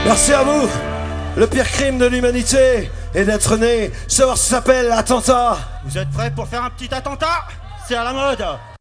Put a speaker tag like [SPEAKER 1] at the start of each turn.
[SPEAKER 1] Merci à vous. Le pire crime de l'humanité est d'être né. Ça s'appelle attentat.
[SPEAKER 2] Vous êtes prêts pour faire un petit attentat? C'est à la mode.